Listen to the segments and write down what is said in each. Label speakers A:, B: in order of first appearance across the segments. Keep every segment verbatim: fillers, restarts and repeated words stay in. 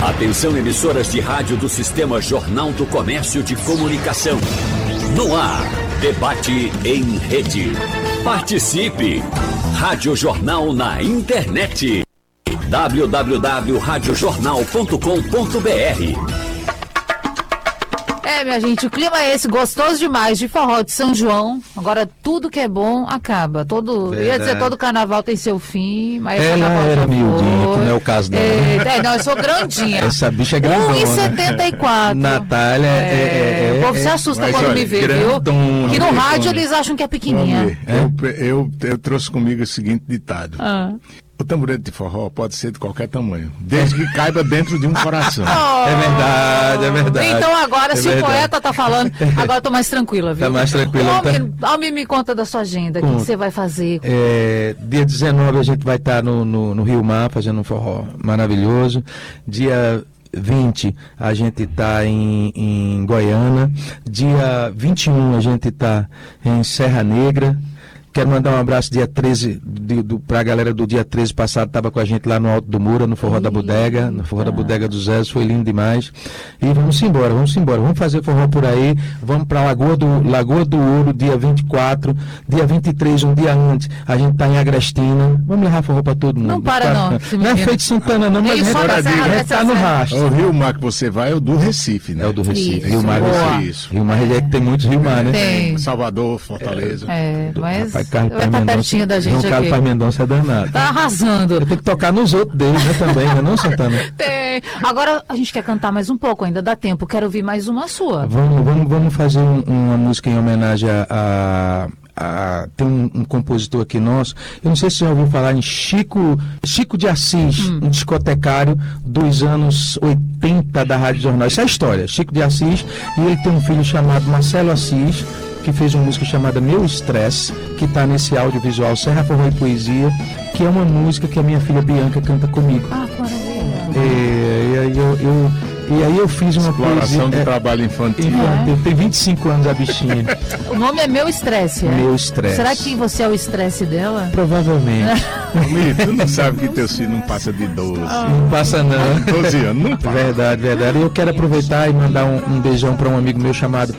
A: Atenção, emissoras de rádio do Sistema Jornal do Comércio de Comunicação. No ar, debate em rede. Participe! Rádio Jornal na internet. w w w ponto rádio jornal ponto com ponto b r.
B: É, minha gente, o clima é esse, gostoso demais, de forró de São João. Agora, tudo que é bom acaba. Todo, ia dizer, todo carnaval tem seu fim, mas
C: ela era miudinha, que não é o caso dela.
B: É, é, não, eu sou grandinha.
C: Essa bicha é grandona.
B: um e setenta e quatro.
C: Natália é... é, é
B: o povo
C: é,
B: se assusta quando
D: olha,
B: me vê,
C: grandona,
B: viu? Que no
D: grandona.
B: rádio eles acham que é pequenininha.
D: Eu, eu, eu trouxe comigo o seguinte ditado.
B: Ah.
D: O tamborete de forró pode ser de qualquer tamanho, desde que caiba dentro de um coração.
B: Oh.
C: É verdade, é verdade.
B: Então agora,
C: é
B: se
C: verdade.
B: o poeta tá falando, agora eu tô mais tranquila, viu?
C: Tá mais tranquila.
B: Homem, tá... homem, me conta da sua agenda, o que, que você vai fazer?
C: É, dia dezenove a gente vai estar no, no, no Rio Mar fazendo um forró maravilhoso. Dia vinte a gente está em, em Goiânia. Dia vinte e um a gente está em Serra Negra. Quero mandar um abraço dia treze para a galera do dia treze passado, estava com a gente lá no Alto do Moura, no Forró da Bodega, no Forró da Bodega do Zé, foi lindo demais. E vamos embora, vamos embora, vamos fazer forró por aí, vamos para Lagoa do, Lagoa do Ouro, dia vinte e quatro, dia vinte e três, um dia antes, a gente está em Agrestina, vamos levar forró para todo mundo.
B: Não para
C: tá?
B: não.
C: Não é feito Santana não, mas a gente está no rastro.
D: O Rio Mar que você vai é o do Recife, né?
C: É o do Recife,
B: Isso,
C: Rio Mar,
B: boa.
D: Isso.
C: Rio Mar é que tem muitos Rio Mar, né?
B: Tem.
D: Salvador, Fortaleza.
B: É, mas
C: Rapaz, Carlos
B: vai estar pertinho da gente
C: João
B: aqui.
C: Carlos Paz Mendonça é danado.
B: Tá arrasando.
C: Eu tenho que tocar nos outros deles, né, também, né, não, Santana?
B: Tem. Agora a gente quer cantar mais um pouco, ainda dá tempo. Quero ouvir mais uma sua.
C: Vamos, vamos, vamos fazer um, uma música em homenagem a... a... a tem um, um compositor aqui nosso, eu não sei se você já ouviu falar em Chico, Chico de Assis, hum. um discotecário dos anos oitenta da Rádio Jornal. Isso é a história, Chico de Assis, e ele tem um filho chamado Marcelo Assis, que fez uma música chamada Meu Estresse, que está nesse audiovisual Serra Forró e Poesia, que é uma música que a minha filha Bianca canta comigo.
B: Ah, que maravilha.
C: É, e aí eu, eu, e aí eu fiz uma
D: Exploração
C: poesia,
D: do
C: é,
D: trabalho infantil.
C: infantil. Tem vinte e cinco anos a bichinha.
B: O nome é Meu Estresse, é?
C: Meu Estresse.
B: Será que você é o estresse dela?
C: Provavelmente.
D: Amigo, tu não sabe que teu filho não passa de doze.
C: Não passa não.
D: doze anos, não passa.
C: Verdade, verdade. Eu quero aproveitar e mandar um, um beijão para um amigo meu chamado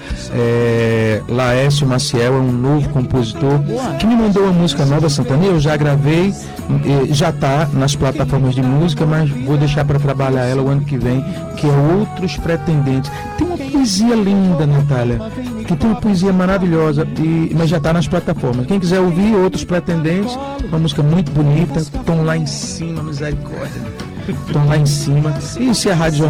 C: é, Laércio Maciel, é um novo compositor, que me mandou uma música nova, Santana. Eu já gravei, já está nas plataformas de música, mas vou deixar para trabalhar ela o ano que vem, que é Outros Pretendentes. Tem uma poesia linda, Natália, que tem uma poesia maravilhosa, e, mas já está nas plataformas. Quem quiser ouvir Outros Pretendentes, uma música muito bonita, tom lá em cima, misericórdia, tom lá em cima. E se a Rádio